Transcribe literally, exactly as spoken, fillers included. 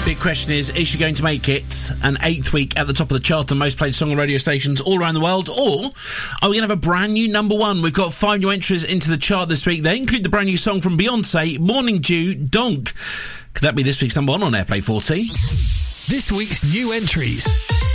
Big question is, is she going to make it an eighth week at the top of the chart and most played song on radio stations all around the world, or are we going to have a brand new number one? We've got five new entries into the chart this week. They include the brand new song from Beyonce, Morning Dew, Donk. Could that be this week's number one on Airplay forty? This week's new entries.